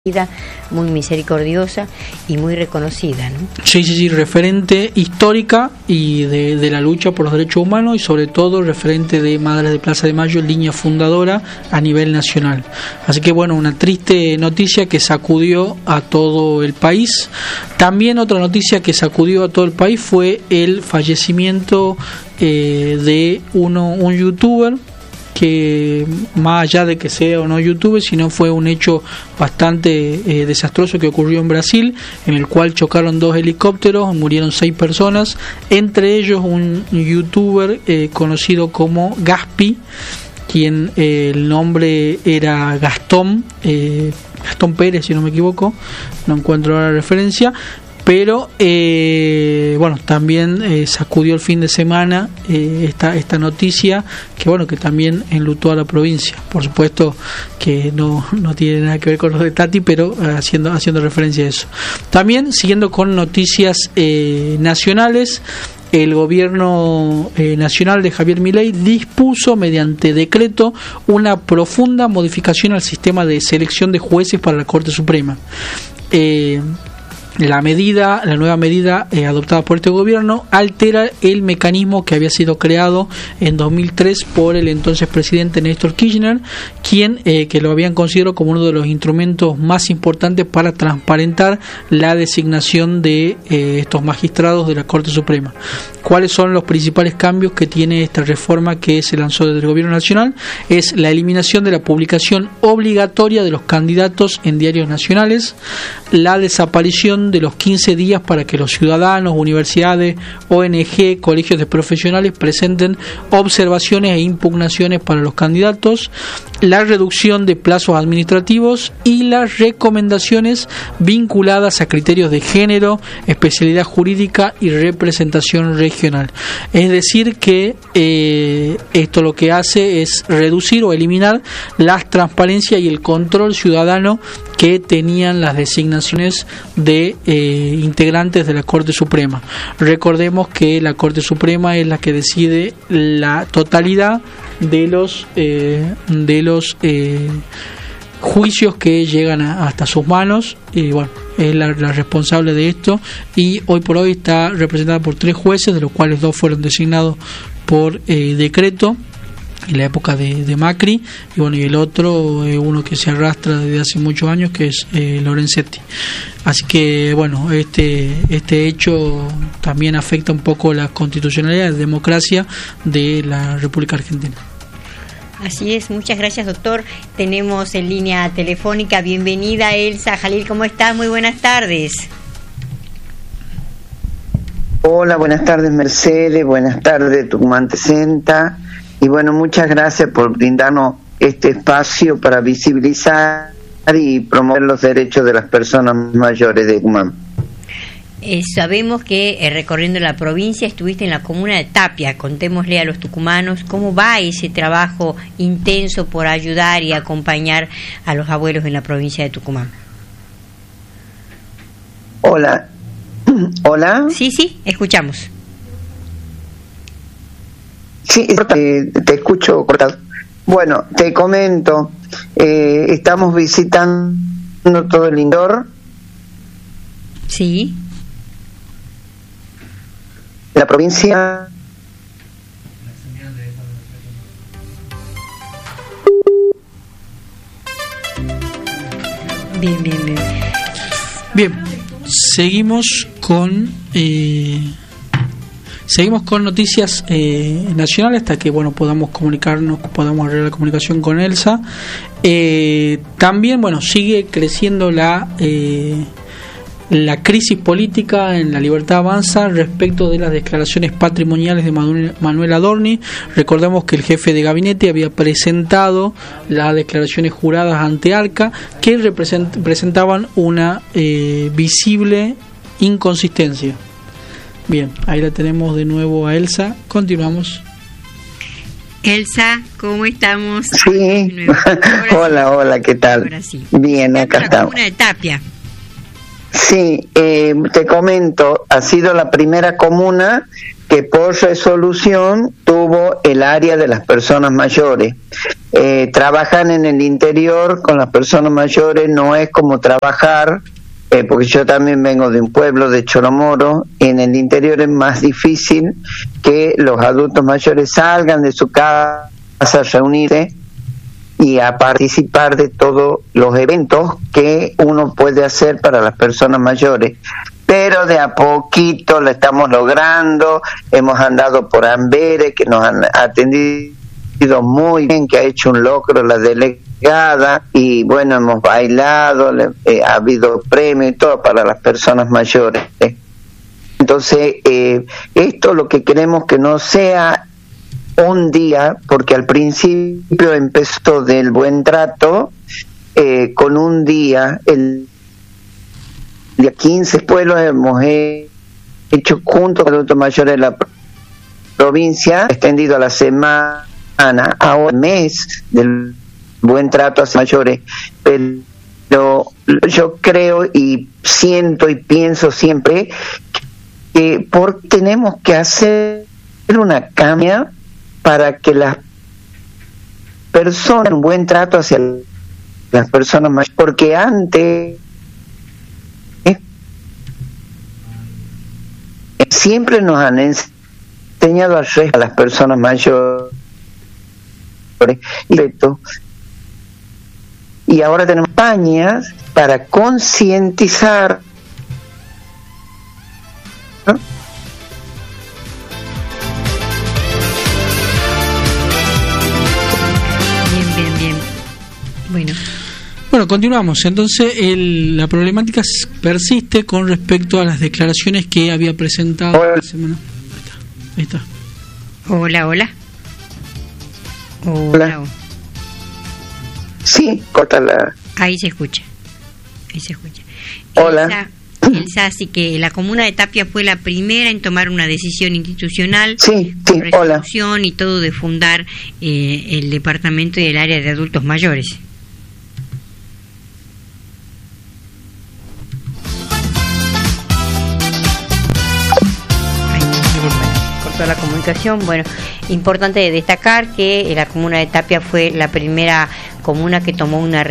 muy misericordiosa y muy reconocida, ¿no? Sí, referente histórica y de la lucha por los derechos humanos y sobre todo referente de Madres de Plaza de Mayo, línea fundadora a nivel nacional. Así que bueno, una triste noticia que sacudió a todo el país. También otra noticia que sacudió a todo el país fue el fallecimiento de un youtuber, que más allá de que sea o no youtuber, sino fue un hecho bastante desastroso que ocurrió en Brasil, en el cual chocaron 2 helicópteros, murieron 6 personas, entre ellos un youtuber conocido como Gaspi, quien el nombre era Gastón Pérez, si no me equivoco, no encuentro ahora la referencia. Pero bueno, también sacudió el fin de semana esta noticia que también enlutó a la provincia. Por supuesto que no tiene nada que ver con los de Tati, pero haciendo referencia a eso. También siguiendo con noticias nacionales, el gobierno nacional de Javier Milei dispuso mediante decreto una profunda modificación al sistema de selección de jueces para la Corte Suprema. La nueva medida adoptada por este gobierno altera el mecanismo que había sido creado en 2003 por el entonces presidente Néstor Kirchner, quien que lo habían considerado como uno de los instrumentos más importantes para transparentar la designación de estos magistrados de la Corte Suprema. ¿Cuáles son los principales cambios que tiene esta reforma que se lanzó desde el gobierno nacional? Es la eliminación de la publicación obligatoria de los candidatos en diarios nacionales, la desaparición de los 15 días para que los ciudadanos, universidades, ONG, colegios de profesionales presenten observaciones e impugnaciones para los candidatos, la reducción de plazos administrativos y las recomendaciones vinculadas a criterios de género, especialidad jurídica y representación regional. Es decir que esto lo que hace es reducir o eliminar la transparencia y el control ciudadano que tenían las designaciones de integrantes de la Corte Suprema. Recordemos que la Corte Suprema es la que decide la totalidad de los juicios que llegan hasta sus manos, y bueno, es la responsable de esto, y hoy por hoy está representada por 3 jueces, de los cuales 2 fueron designados por decreto en la época de Macri, y bueno, y el otro uno que se arrastra desde hace muchos años, que es Lorenzetti. Así que bueno, este hecho también afecta un poco la constitucionalidad, la democracia de la República Argentina. Así es, muchas gracias, doctor. Tenemos en línea telefónica, bienvenida Elsa Jalil, ¿cómo estás? Muy buenas tardes. Hola, buenas tardes Mercedes, buenas tardes Tucumán te Senta, y bueno, muchas gracias por brindarnos este espacio para visibilizar y promover los derechos de las personas mayores de Tucumán. Sabemos que recorriendo la provincia estuviste en la comuna de Tapia. Contémosle a los tucumanos cómo va ese trabajo intenso por ayudar y acompañar a los abuelos en la provincia de Tucumán. Hola. Sí, escuchamos. Sí, te escucho cortado. Bueno, te comento, estamos visitando todo el indoor. Sí. La provincia. Bien, seguimos con noticias nacionales hasta que bueno podamos arreglar la comunicación con Elsa. También bueno, sigue creciendo la crisis política en La Libertad Avanza respecto de las declaraciones patrimoniales de Manuel Adorni. Recordemos que el jefe de gabinete había presentado las declaraciones juradas ante ARCA que presentaban una visible inconsistencia. Bien, ahí la tenemos de nuevo a Elsa. Continuamos. Elsa, ¿cómo estamos? Sí. Hola, ¿qué tal? Ahora sí. Bien, acá estamos. La comuna de Tapia. Sí, te comento, ha sido la primera comuna que por resolución tuvo el área de las personas mayores. Trabajar en el interior con las personas mayores no es como trabajar, porque yo también vengo de un pueblo de Choromoro. En el interior es más difícil que los adultos mayores salgan de su casa a reunirse y a participar de todos los eventos que uno puede hacer para las personas mayores. Pero de a poquito lo estamos logrando. Hemos andado por Amberes, que nos han atendido muy bien, que ha hecho un logro la delegada, y bueno, hemos bailado, ha habido premio y todo para las personas mayores. Entonces, esto lo que queremos que no sea un día, porque al principio empezó del buen trato, con un día, el día 15, después lo hemos hecho junto con adultos mayores de la provincia, extendido a la semana, ahora el mes del buen trato a mayores. Pero yo creo y siento y pienso siempre que tenemos que hacer una cambia para que las personas, un buen trato hacia las personas mayores, porque antes siempre nos han enseñado a las personas mayores, y ahora tenemos campañas para concientizar, ¿no? Bien. Bueno, continuamos. Entonces, la problemática persiste con respecto a las declaraciones que había presentado la semana. Ahí está. Hola. Sí, córtala. Ahí se escucha. Hola. Elsa, así que la comuna de Tapia fue la primera en tomar una decisión institucional, sí, con resolución, hola. y todo, de fundar el departamento y el área de adultos mayores. Cortó la comunicación. Bueno, importante destacar que la comuna de Tapia fue la primera comuna que tomó una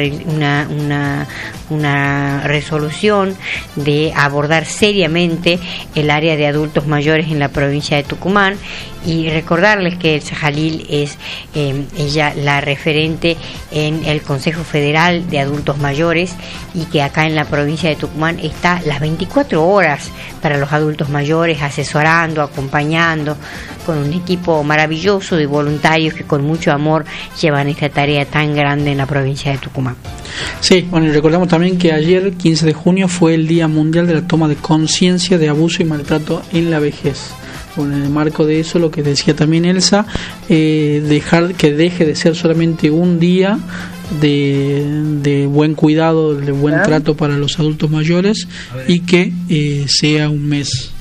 resolución de abordar seriamente el área de adultos mayores en la provincia de Tucumán, y recordarles que Elsa Jalil es ella la referente en el Consejo Federal de Adultos Mayores, y que acá en la provincia de Tucumán está las 24 horas para los adultos mayores, asesorando, acompañando, con un equipo maravilloso de voluntarios que con mucho amor llevan esta tarea tan grande en la provincia de Tucumán. Sí, bueno, y recordamos también que ayer, 15 de junio, fue el Día Mundial de la Toma de Conciencia de Abuso y Maltrato en la Vejez. Bueno, en el marco de eso, lo que decía también Elsa, dejar que deje de ser solamente un día de buen cuidado, de buen trato para los adultos mayores, y que sea un mes.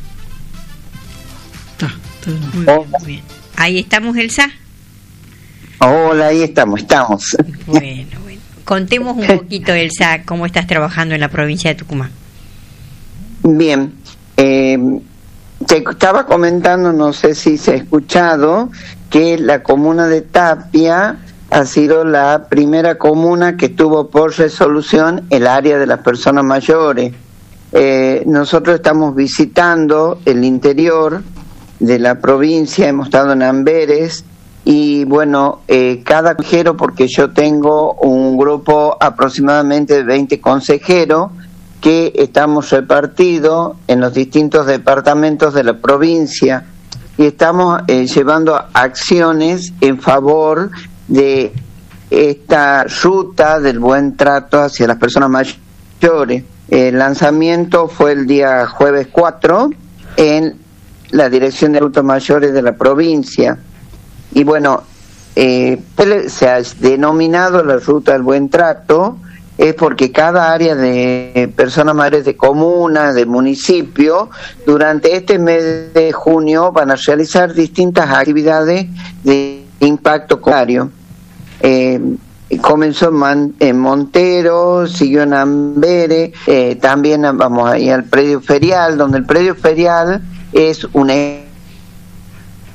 Muy bien. Ahí estamos, Elsa. Hola, ahí estamos. Bueno. Contemos un poquito, Elsa, cómo estás trabajando en la provincia de Tucumán. Bien. Te estaba comentando, no sé si se ha escuchado, que la comuna de Tapia ha sido la primera comuna que tuvo por resolución el área de las personas mayores. Nosotros estamos visitando el interior de la provincia, hemos estado en Amberes, y bueno, cada consejero, porque yo tengo un grupo aproximadamente de 20 consejeros que estamos repartidos en los distintos departamentos de la provincia, y estamos llevando acciones en favor de esta ruta del buen trato hacia las personas mayores. El lanzamiento fue el día jueves 4 en la Dirección de Adultos Mayores de la provincia, y bueno, se ha denominado la ruta del buen trato, es porque cada área de personas mayores de comuna, de municipio, durante este mes de junio van a realizar distintas actividades de impacto comunitario. Comenzó en Montero, siguió en Amberes, también vamos ahí al predio ferial, donde el predio ferial es un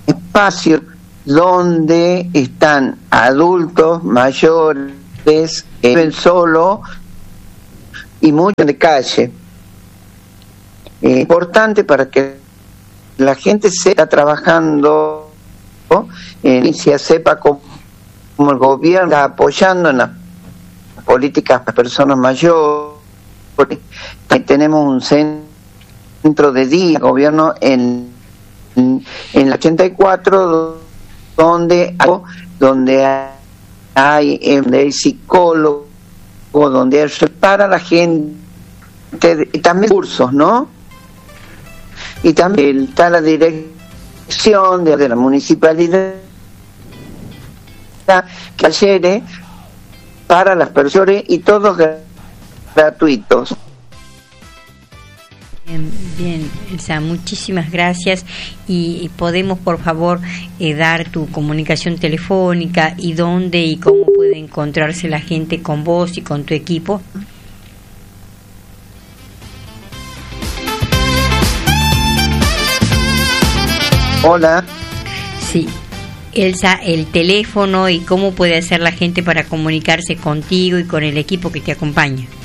espacio donde están adultos mayores, viven solo y muchos de calle. Importante para que la gente está trabajando y se sepa cómo el gobierno está apoyando en las políticas para personas mayores. Tenemos un centro de día, gobierno en el 84, donde hay psicólogo, donde hay para la gente, y también cursos, ¿no? Y también está la dirección de la municipalidad, talleres para las personas y todos gratuitos. Bien, Elsa, muchísimas gracias. Y podemos, por favor, dar tu comunicación telefónica y dónde y cómo puede encontrarse la gente con vos y con tu equipo. Hola. Sí, Elsa, el teléfono y cómo puede hacer la gente para comunicarse contigo y con el equipo que te acompaña.